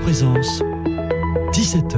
Présence, 17h.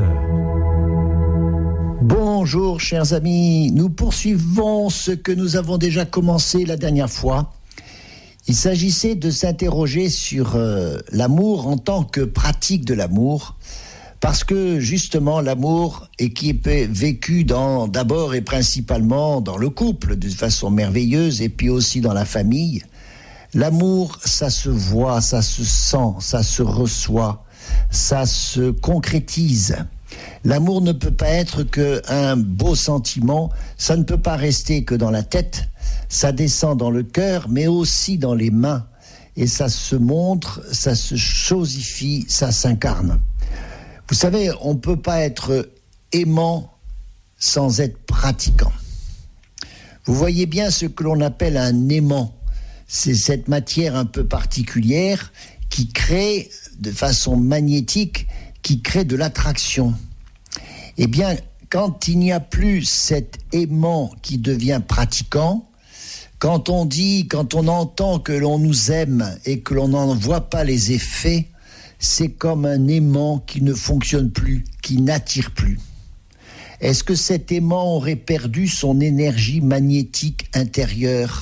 Bonjour chers amis, nous poursuivons ce que nous avons déjà commencé la dernière fois. Il s'agissait de s'interroger sur l'amour en tant que pratique de l'amour, parce que justement l'amour est qui est vécu d'abord et principalement dans le couple de façon merveilleuse et puis aussi dans la famille. L'amour, ça se voit, ça se sent, ça se reçoit, ça se concrétise. L'amour ne peut pas être qu'un beau sentiment, ça ne peut pas rester que dans la tête, ça descend dans le cœur, mais aussi dans les mains. Et ça se montre, ça se chosifie, ça s'incarne. Vous savez, on ne peut pas être aimant sans être pratiquant. Vous voyez bien ce que l'on appelle un aimant. C'est cette matière un peu particulière qui crée de façon magnétique, qui crée de l'attraction. Eh bien, quand il n'y a plus cet aimant qui devient pratiquant, quand on entend que l'on nous aime et que l'on n'en voit pas les effets, c'est comme un aimant qui ne fonctionne plus, qui n'attire plus. Est-ce que cet aimant aurait perdu son énergie magnétique intérieure ?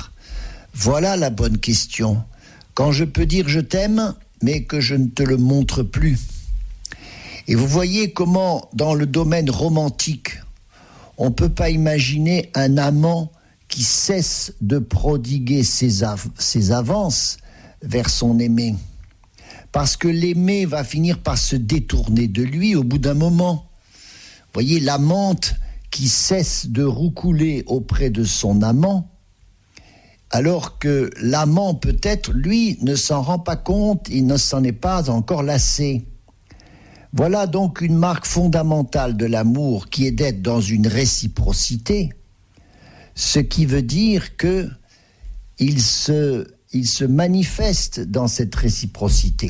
Voilà la bonne question. Quand je peux dire je t'aime, mais que je ne te le montre plus. Et vous voyez comment, dans le domaine romantique, on ne peut pas imaginer un amant qui cesse de prodiguer ses avances vers son aimé. Parce que l'aimé va finir par se détourner de lui au bout d'un moment. Vous voyez, l'amante qui cesse de roucouler auprès de son amant, alors que l'amant, peut-être, lui, ne s'en rend pas compte, il ne s'en est pas encore lassé. Voilà donc une marque fondamentale de l'amour qui est d'être dans une réciprocité, ce qui veut dire qu'il se manifeste dans cette réciprocité.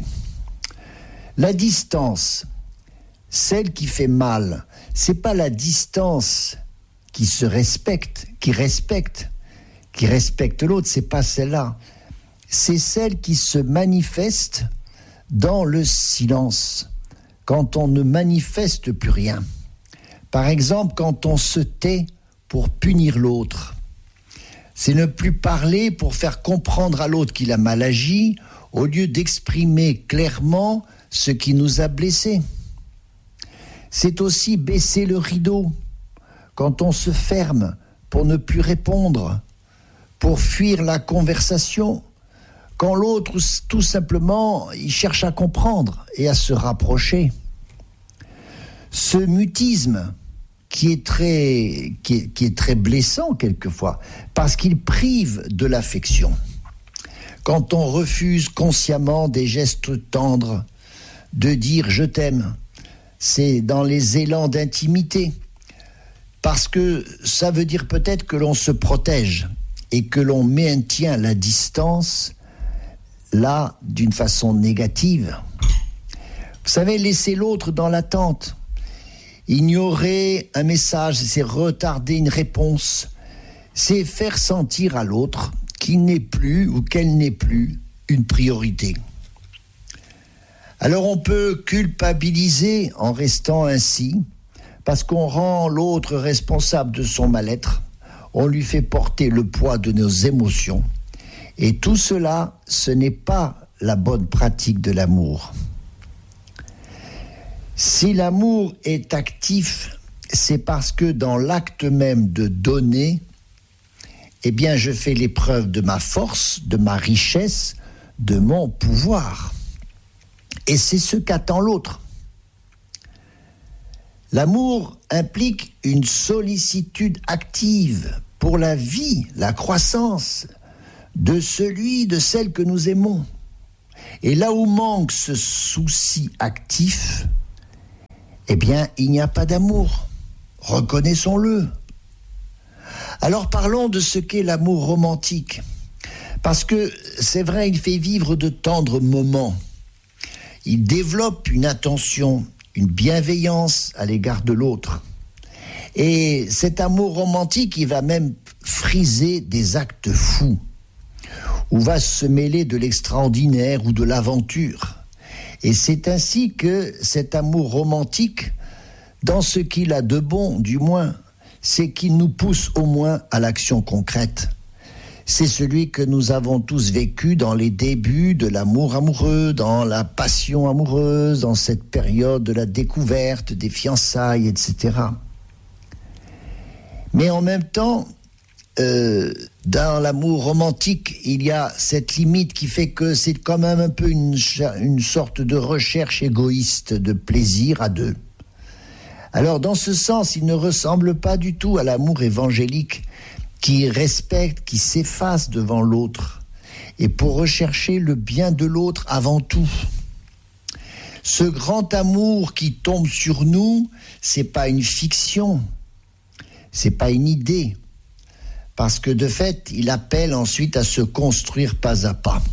La distance, celle qui fait mal, c'est pas la distance qui se respecte, qui respecte l'autre, c'est pas celle-là. C'est celle qui se manifeste dans le silence, quand on ne manifeste plus rien. Par exemple, quand on se tait pour punir l'autre. C'est ne plus parler pour faire comprendre à l'autre qu'il a mal agi, au lieu d'exprimer clairement ce qui nous a blessés. C'est aussi baisser le rideau, quand on se ferme pour ne plus répondre, pour fuir la conversation, quand l'autre, tout simplement, il cherche à comprendre et à se rapprocher. Ce mutisme qui est très blessant quelquefois, parce qu'il prive de l'affection. Quand on refuse consciemment des gestes tendres, de dire « je t'aime », c'est dans les élans d'intimité, parce que ça veut dire peut-être que l'on se protège et que l'on maintient la distance, là, d'une façon négative. Vous savez, laisser l'autre dans l'attente, ignorer un message, c'est retarder une réponse, c'est faire sentir à l'autre qu'il n'est plus ou qu'elle n'est plus une priorité. Alors on peut culpabiliser en restant ainsi, parce qu'on rend l'autre responsable de son mal-être, on lui fait porter le poids de nos émotions. Et tout cela, ce n'est pas la bonne pratique de l'amour. Si l'amour est actif, c'est parce que dans l'acte même de donner, eh bien, je fais l'épreuve de ma force, de ma richesse, de mon pouvoir. Et c'est ce qu'attend l'autre. L'amour implique une sollicitude active pour la vie, la croissance de celle que nous aimons. Et là où manque ce souci actif, eh bien, il n'y a pas d'amour. Reconnaissons-le. Alors parlons de ce qu'est l'amour romantique. Parce que c'est vrai, il fait vivre de tendres moments. Il développe une attention, une bienveillance à l'égard de l'autre. Et cet amour romantique, il va même friser des actes fous, où va se mêler de l'extraordinaire ou de l'aventure. Et c'est ainsi que cet amour romantique, dans ce qu'il a de bon, du moins, c'est qu'il nous pousse au moins à l'action concrète. C'est celui que nous avons tous vécu dans les débuts de l'amour amoureux, dans la passion amoureuse, dans cette période de la découverte, des fiançailles, etc. Mais en même temps, dans l'amour romantique, il y a cette limite qui fait que c'est quand même un peu une sorte de recherche égoïste de plaisir à deux. Alors, dans ce sens, il ne ressemble pas du tout à l'amour évangélique qui respecte, qui s'efface devant l'autre, et pour rechercher le bien de l'autre avant tout. Ce grand amour qui tombe sur nous, c'est pas une fiction, c'est pas une idée, parce que de fait, il appelle ensuite à se construire pas à pas.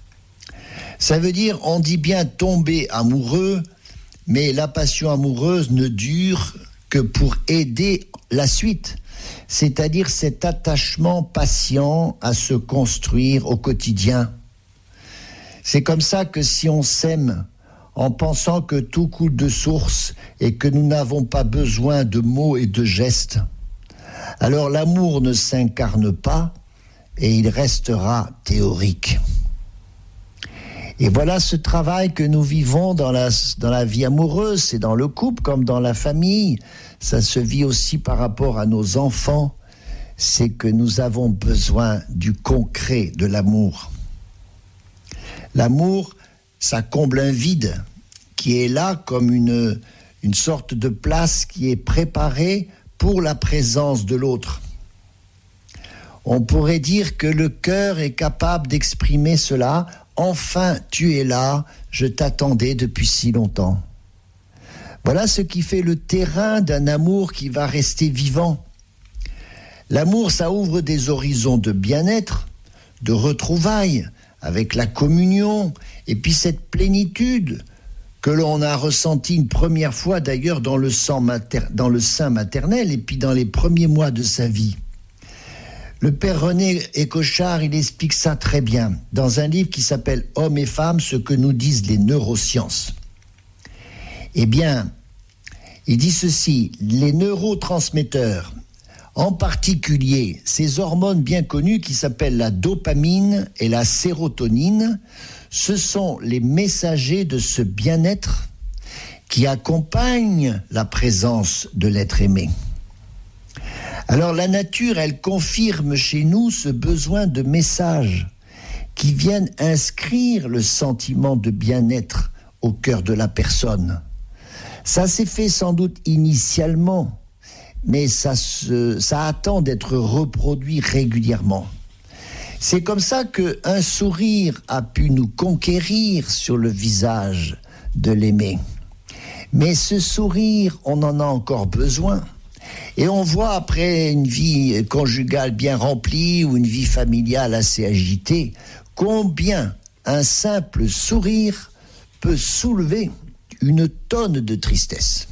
Ça veut dire, on dit bien tomber amoureux, mais la passion amoureuse ne dure que pour aider la suite, c'est-à-dire cet attachement patient à se construire au quotidien. C'est comme ça que si on s'aime en pensant que tout coule de source et que nous n'avons pas besoin de mots et de gestes, alors l'amour ne s'incarne pas et il restera théorique. Et voilà ce travail que nous vivons dans la vie amoureuse, c'est dans le couple comme dans la famille. Ça se vit aussi par rapport à nos enfants. C'est que nous avons besoin du concret de l'amour. L'amour, ça comble un vide qui est là comme une sorte de place qui est préparée pour la présence de l'autre. On pourrait dire que le cœur est capable d'exprimer cela. Enfin, tu es là, je t'attendais depuis si longtemps. Voilà ce qui fait le terrain d'un amour qui va rester vivant. L'amour, ça ouvre des horizons de bien-être, de retrouvailles, avec la communion, et puis cette plénitude que l'on a ressentie une première fois d'ailleurs dans le sein maternel, et puis dans les premiers mois de sa vie. Le père René Écochard, il explique ça très bien dans un livre qui s'appelle « Hommes et femmes, ce que nous disent les neurosciences ». Eh bien, il dit ceci, les neurotransmetteurs, en particulier ces hormones bien connues qui s'appellent la dopamine et la sérotonine, ce sont les messagers de ce bien-être qui accompagnent la présence de l'être aimé. Alors la nature, elle confirme chez nous ce besoin de messages qui viennent inscrire le sentiment de bien-être au cœur de la personne. Ça s'est fait sans doute initialement, mais ça attend d'être reproduit régulièrement. C'est comme ça qu'un sourire a pu nous conquérir sur le visage de l'aimé. Mais ce sourire, on en a encore besoin. Et on voit après une vie conjugale bien remplie ou une vie familiale assez agitée, combien un simple sourire peut soulever une tonne de tristesse.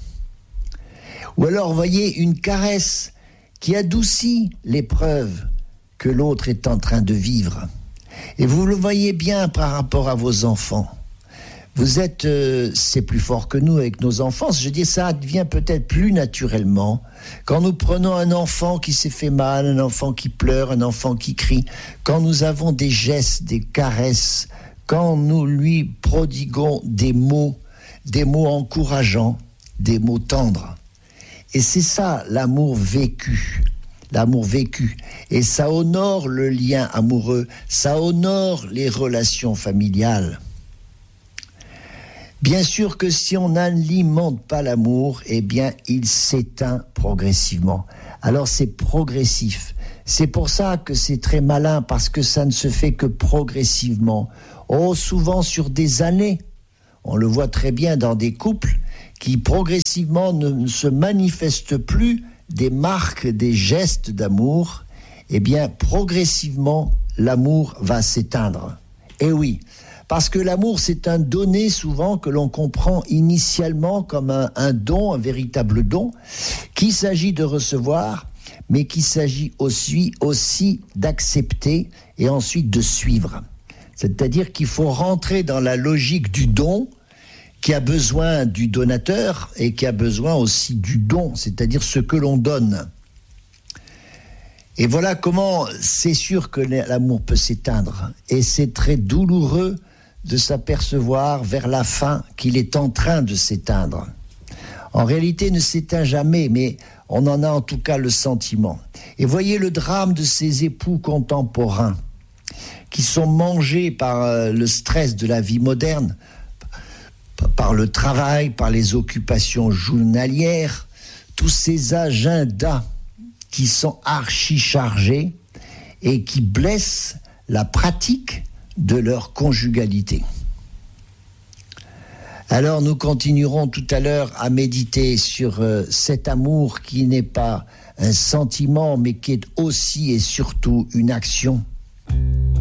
Ou alors, vous voyez, une caresse qui adoucit l'épreuve que l'autre est en train de vivre. Et vous le voyez bien par rapport à vos enfants. Vous êtes, c'est plus fort que nous avec nos enfants. Je dis, ça devient peut-être plus naturellement. Quand nous prenons un enfant qui s'est fait mal, un enfant qui pleure, un enfant qui crie, quand nous avons des gestes, des caresses, quand nous lui prodiguons des mots encourageants, des mots tendres. Et c'est ça, l'amour vécu. L'amour vécu. Et ça honore le lien amoureux, ça honore les relations familiales. Bien sûr que si on n'alimente pas l'amour, eh bien, il s'éteint progressivement. Alors, c'est progressif. C'est pour ça que c'est très malin, parce que ça ne se fait que progressivement. Oh, souvent sur des années. On le voit très bien dans des couples qui progressivement ne se manifestent plus des marques, des gestes d'amour. Eh bien, progressivement, l'amour va s'éteindre. Eh oui. Parce que l'amour, c'est un donné souvent que l'on comprend initialement comme un don, un véritable don, qu'il s'agit de recevoir, mais qu'il s'agit aussi d'accepter et ensuite de suivre. C'est-à-dire qu'il faut rentrer dans la logique du don qui a besoin du donateur et qui a besoin aussi du don, c'est-à-dire ce que l'on donne. Et voilà comment c'est sûr que l'amour peut s'éteindre. Et c'est très douloureux de s'apercevoir vers la fin qu'il est en train de s'éteindre. En réalité, il ne s'éteint jamais, mais on en a en tout cas le sentiment. Et voyez le drame de ces époux contemporains qui sont mangés par le stress de la vie moderne, par le travail, par les occupations journalières, tous ces agendas qui sont archi-chargés et qui blessent la pratique de leur conjugalité. Alors nous continuerons tout à l'heure à méditer sur cet amour qui n'est pas un sentiment, mais qui est aussi et surtout une action.